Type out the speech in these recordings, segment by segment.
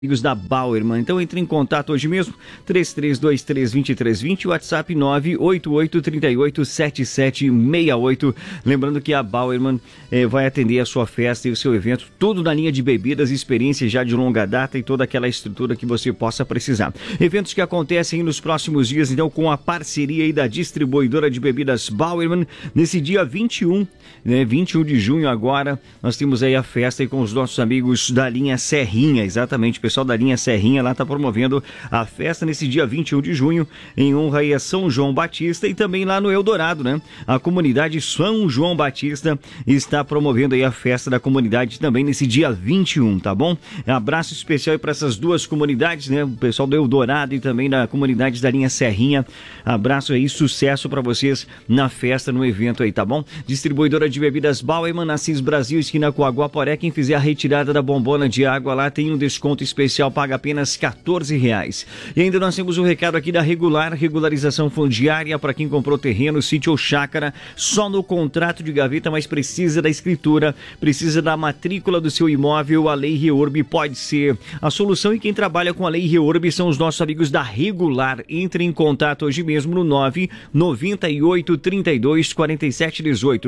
amigos da Bauerman. Então entre em contato hoje mesmo, 3323-2320, WhatsApp 988387768. Lembrando que a Bauerman vai atender a sua festa e o seu evento, tudo na linha de bebidas, experiência já de longa data e toda aquela estrutura que você possa precisar. Eventos que acontecem nos próximos dias, então, com a parceria aí da distribuidora de bebidas Bauerman, nesse dia 21 de junho agora, nós temos aí a festa aí com os nossos amigos da linha Serrinha, exatamente, o pessoal da linha Serrinha lá está promovendo a festa nesse dia 21 de junho, em honra aí a São João Batista e também lá no Eldorado, né? A comunidade São João Batista está promovendo aí a festa da comunidade também nesse dia 21, tá bom? Abraço especial para essas duas comunidades, né? O pessoal do Eldorado e também da comunidade da linha Serrinha. Abraço aí, sucesso para vocês na festa, no evento aí, tá bom? Distribuidora de bebidas Bauerman, Assis Brasil, esquina com Aguaporé. Quem fizer a retirada da bombona de água lá tem um desconto especial, paga apenas R$14. E ainda nós temos um recado aqui da regularização fundiária para quem comprou terreno, sítio ou chácara, só no contrato de gaveta, mas precisa da escritura, precisa da matrícula do seu imóvel. A Lei Reurb pode ser a solução, e quem trabalha com a Lei Reurb são os nossos amigos da Regular. Entre em contato hoje mesmo no 998324718,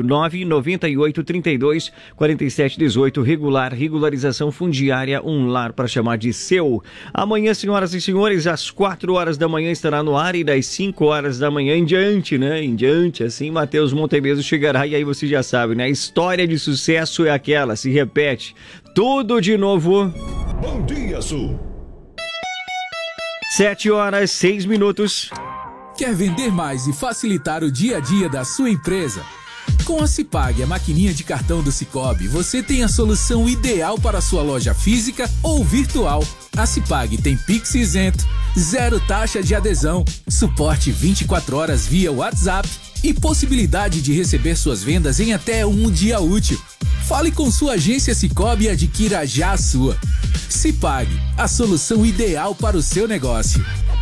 998324718. Regularização fundiária, um lar para chamar de seu. Amanhã, senhoras e senhores, às 4 horas da manhã estará no ar, e das 5 horas da manhã em diante, né? Em diante, assim, Matheus Montemeso chegará, e aí você já sabe, né? A história de sucesso é aquela, se repete. Tudo de novo. Bom dia, Sul. 7h06. Quer vender mais e facilitar o dia a dia da sua empresa? Com a Cipag, a maquininha de cartão do Cicobi, você tem a solução ideal para a sua loja física ou virtual. A Cipag tem Pix isento, 0 taxa de adesão, suporte 24 horas via WhatsApp e possibilidade de receber suas vendas em até um dia útil. Fale com sua agência Cicobi e adquira já a sua. Cipag, a solução ideal para o seu negócio.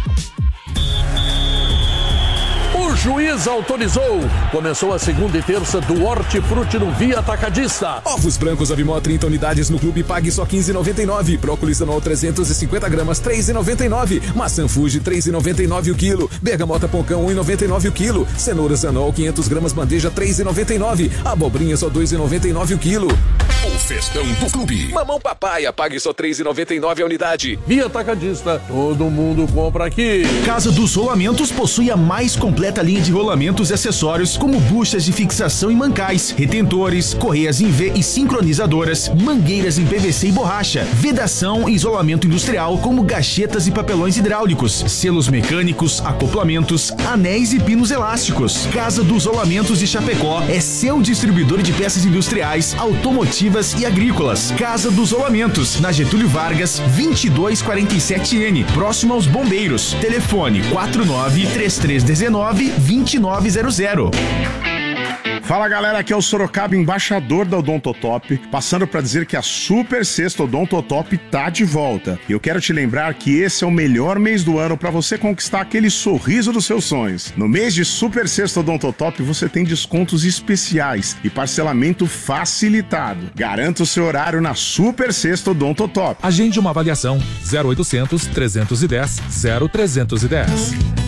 O juiz autorizou. Começou a segunda e terça do Hortifruti no Via Atacadista. Ovos brancos Avimó 30 unidades no Clube, pague só R$15,99. Brócolis anual 350 gramas, R$3,99. Maçã Fuji, R$3,99 o quilo. Bergamota Poncão, R$1,99 o quilo. Cenouras anual 500 gramas, bandeja, R$3,99. Abobrinha só R$2,99 o quilo. O festão do clube. Mamão papaya, pague só R$3,99 a unidade. Via Atacadista, todo mundo compra aqui. Casa dos Rolamentos possui a mais completa linha de rolamentos e acessórios, como buchas de fixação e mancais, retentores, correias em V e sincronizadoras, mangueiras em PVC e borracha, vedação e isolamento industrial, como gachetas e papelões hidráulicos, selos mecânicos, acoplamentos, anéis e pinos elásticos. Casa dos Rolamentos de Chapecó é seu distribuidor de peças industriais, automotivas e agrícolas. Casa dos Rolamentos, na Getúlio Vargas, 2247N, próximo aos Bombeiros. Telefone 493319-2900. Fala galera, aqui é o Sorocaba, embaixador da Odontotop, passando para dizer que a Super Sexta Odontotop tá de volta. E eu quero te lembrar que esse é o melhor mês do ano para você conquistar aquele sorriso dos seus sonhos. No mês de Super Sexta Odontotop você tem descontos especiais e parcelamento facilitado. Garanta o seu horário na Super Sexta Odontotop. Agende uma avaliação 0800 310 0310.